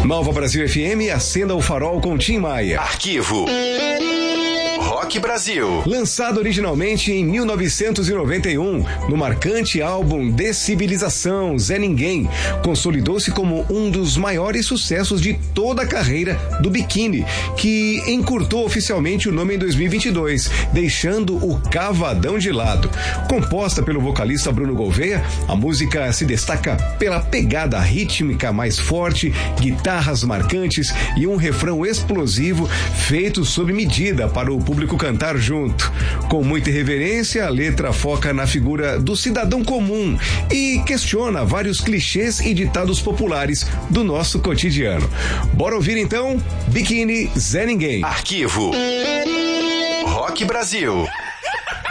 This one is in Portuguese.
Nova Brasil FM, acenda o farol com Tim Maia. Arquivo. Rock Brasil. Lançado originalmente em 1991, no marcante álbum Decivilização, Zé Ninguém, consolidou-se como um dos maiores sucessos de toda a carreira do Biquíni, que encurtou oficialmente o nome em 2022, deixando o Cavadão de lado. Composta pelo vocalista Bruno Gouveia, a música se destaca pela pegada rítmica mais forte, guitarras marcantes e um refrão explosivo feito sob medida para o público cantar junto. Com muita irreverência, a letra foca na figura do cidadão comum e questiona vários clichês e ditados populares do nosso cotidiano. Bora ouvir então Biquíni, Zé Ninguém. Arquivo. Rock Brasil.